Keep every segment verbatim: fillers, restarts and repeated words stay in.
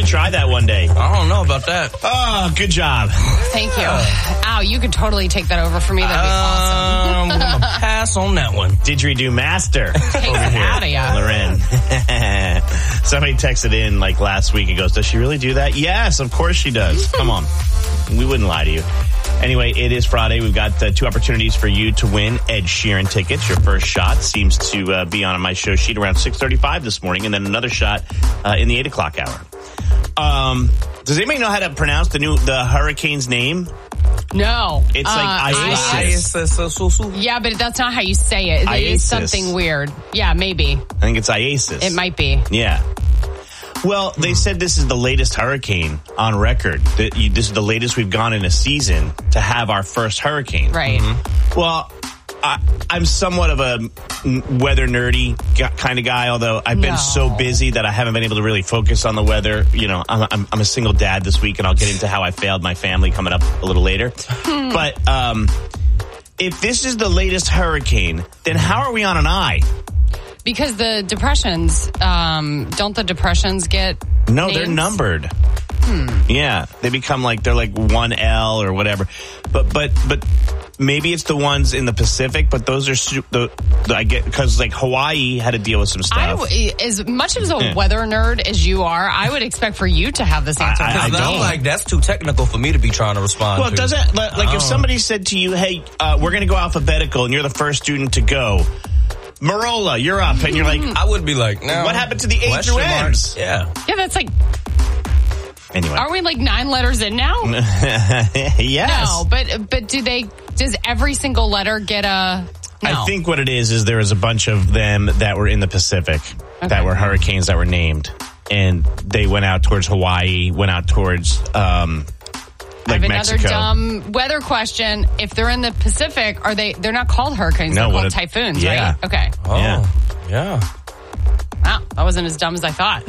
try that one day. I don't know about that. Oh, good job. Thank you. Ow, you could totally take that over for me. That'd be awesome. Um, I'm going to pass on that one. Didgeridoo master. Take over it here. out of ya. Loren. Somebody texted in like last week and goes, does she really do that? Yes, of course she does. Come on. We wouldn't lie to you. Anyway, it is Friday. We've got uh, two opportunities for you to win Ed Sheeran tickets. Your first shot seems to uh, be on my show sheet around six thirty-five this morning, and then another shot uh, in the eight o'clock hour. Um, does anybody know how to pronounce the new the hurricane's name? No. It's like uh, Isis. Yeah, but that's not how you say it. It Iasis. is something weird. Yeah, maybe. I think it's Iasis. It might be. Yeah. Well, they said this is the latest hurricane on record. That you- This is the latest we've gone in a season to have our first hurricane. Right. Well, I, I'm somewhat of a weather nerdy kind of guy, although I've been No. so busy that I haven't been able to really focus on the weather. You know, I'm, I'm, I'm a single dad this week, and I'll get into how I failed my family coming up a little later. But um, if this is the latest hurricane, then how are we on an eye? Because the depressions, um, don't the depressions get No, names? they're numbered. Yeah, they become like they're like one L or whatever. But but but maybe it's the ones in the Pacific. But those are su- the, the I get because like Hawaii had to deal with some stuff. I w- as much as a weather nerd as you are, I would expect for you to have this answer. I- I for me. don't. Like, that's too technical for me to be trying to respond well, to. does it like, like Oh. if somebody said to you, "Hey, uh, we're going to go alphabetical, and you're the first student to go." Marola, you're up, and you're like, I would be like, no. what happened to the A Question through mark. M's? Yeah. Yeah, that's like, Anyway, are we like nine letters in now? yes. No, but but do they? Does every single letter get a? No. I think what it is is there was a bunch of them that were in the Pacific that were hurricanes that were named, and they went out towards Hawaii, went out towards um, I like have Mexico. another dumb weather question. If they're in the Pacific, are they? They're not called hurricanes. No, they're what called it- typhoons, yeah. right? Okay. Oh. Yeah. Yeah. Wow, that wasn't as dumb as I thought.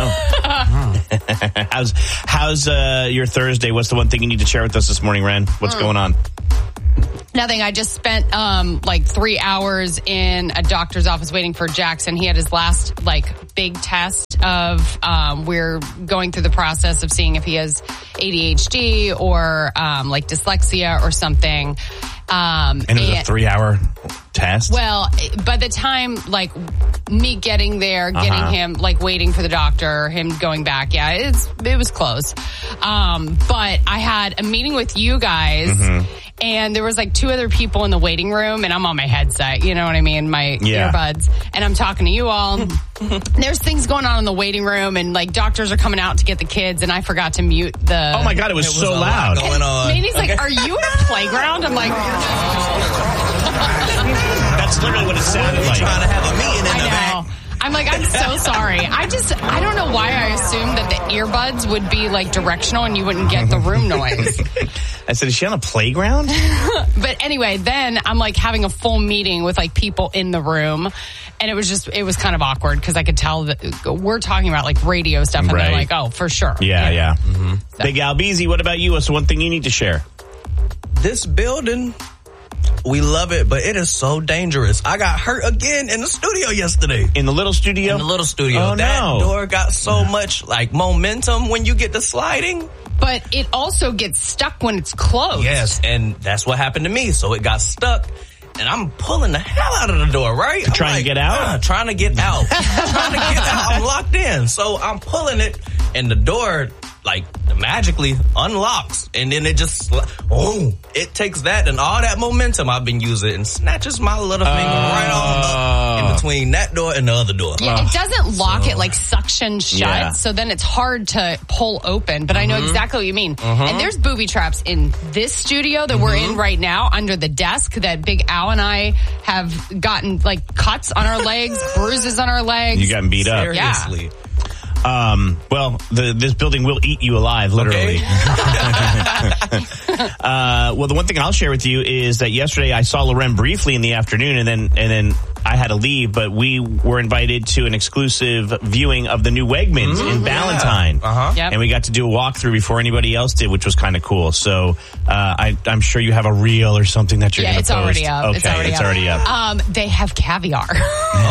No. how's how's uh, your Thursday? What's the one thing you need to share with us this morning, Ren? What's going on? Nothing. I just spent um, like three hours in a doctor's office waiting for Jackson. He had his last like big test of um, we're going through the process of seeing if he has A D H D or um, like dyslexia or something. Um, And it was a three-hour test. Well, by the time, like, me getting there, getting Uh-huh. him, like, waiting for the doctor, him going back, yeah, it's it was close. Um, but I had a meeting with you guys, Mm-hmm. and there was, like, two other people in the waiting room, and I'm on my headset, you know what I mean, my Yeah. earbuds, and I'm talking to you all. There's things going on in the waiting room, and, like, doctors are coming out to get the kids, and I forgot to mute the... oh my God, it was, It was so a lot loud. going on. Mandy's like, are you in a playground? I'm like... That's literally what it sounded like. Trying to have a meeting in the I back. know. I'm like, I'm so sorry. I just, I don't know why I assumed that the earbuds would be like directional and you wouldn't get the room noise. I said, is she on a playground? But anyway, then I'm like having a full meeting with like people in the room. And it was just, it was kind of awkward because I could tell that we're talking about like radio stuff. And Right. they're like, oh, for sure. Yeah, yeah. Big Al Beasy, what about you? What's the one thing you need to share? This building, we love it, but it is so dangerous. I got hurt again in the studio yesterday. In the little studio? In the little studio. Oh, that no. door got so much like momentum when you get to sliding. But it also gets stuck when it's closed. Yes, and that's what happened to me. So it got stuck. And I'm pulling the hell out of the door, right? To I'm try and like, get out? uh, trying to get out. trying to get out. I'm locked in. So I'm pulling it, and the door, like, magically unlocks. And then it just, oh, it takes that and all that momentum I've been using and snatches my little finger Uh, right on in between that door and the other door. Yeah, it doesn't lock it like suction shut, Yeah. so then it's hard to pull open. But I know exactly what you mean. And there's booby traps in this studio that we're in right now under the desk that Big Al and I have gotten like cuts on our legs, bruises on our legs. You gotten beat up. Seriously. Um, well, the, this building will eat you alive, literally. Okay. uh, well, the one thing I'll share with you is that yesterday I saw Loren briefly in the afternoon, and then and then I had to leave, but we were invited to an exclusive viewing of the new Wegmans mm-hmm. in Ballantyne. Yeah. Uh-huh. Yep. And we got to do a walkthrough before anybody else did, which was kind of cool. So uh, I, I'm sure you have a reel or something that you're yeah, going it's to post. already up. Okay, it's already it's up. already up. Um, they have caviar. Did you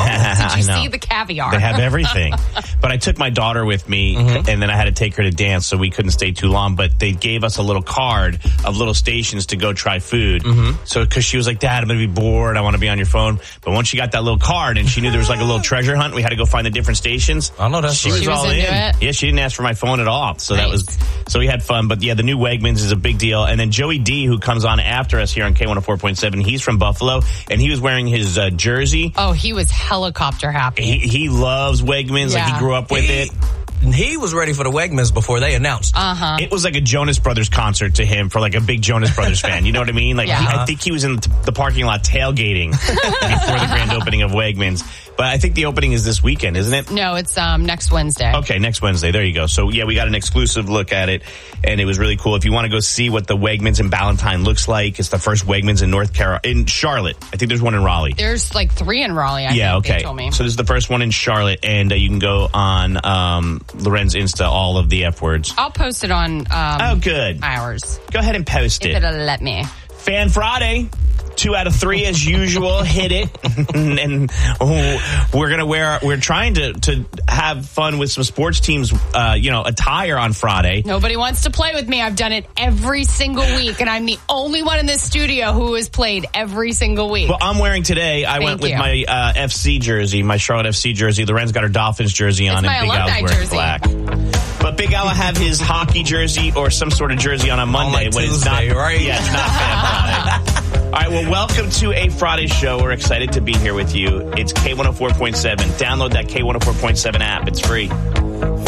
I know. see the caviar? They have everything. But I took my daughter with me, mm-hmm. and then I had to take her to dance, so we couldn't stay too long. But they gave us a little card of little stations to go try food. Mm-hmm. So because she was like, Dad, I'm going to be bored. I want to be on your phone. But once she got that little card and she knew there was like a little treasure hunt, we had to go find the different stations. I know that's she right. was She was all into in. it? Yeah, she didn't ask for my phone at all. So Nice. that was so we had fun. But yeah, the new Wegmans is a big deal. And then Joey D, who comes on after us here on K one oh four point seven, he's from Buffalo, and he was wearing his uh, jersey. Oh, he was helicopter happy. He, he loves Wegmans. Yeah. Like he grew up with He- it. He was ready for the Wegmans before they announced. Uh-huh. It was like a Jonas Brothers concert to him for like a big Jonas Brothers fan. You know what I mean? Like Yeah. he, I think he was in the parking lot tailgating before the grand opening of Wegmans. But I think the opening is this weekend, isn't it? No, it's um next Wednesday. Okay, next Wednesday. There you go. So yeah, we got an exclusive look at it, and it was really cool. If you want to go see what the Wegmans in Ballantyne looks like, it's the first Wegmans in North Carolina, in Charlotte. I think there's one in Raleigh. There's like three in Raleigh, I yeah, think okay. they told me. So this is the first one in Charlotte, and uh, you can go on um, Loren's Insta, all of the F words. I'll post it on um, Oh, good. ours. Go ahead and post If it. it'll let me. Fan Friday. Two out of three as usual. Hit it. And oh, we're going to wear, we're trying to, to have fun with some sports teams, uh, you know, attire on Friday. Nobody wants to play with me. I've done it every single week, and I'm the only one in this studio who has played every single week. Well, I'm wearing today, I Thank went with you. my uh, F C jersey, my Charlotte F C jersey. Loren's got her Dolphins jersey on, It's and my Big Al's alumni wearing jersey. black. But Big Al will have his hockey jersey or some sort of jersey on a Monday. like when it's Tuesday, not, right? Yeah, it's not Fan Friday. All right, well, welcome to a Friday show. We're excited to be here with you. It's K one oh four point seven. Download that K one oh four point seven app. It's free.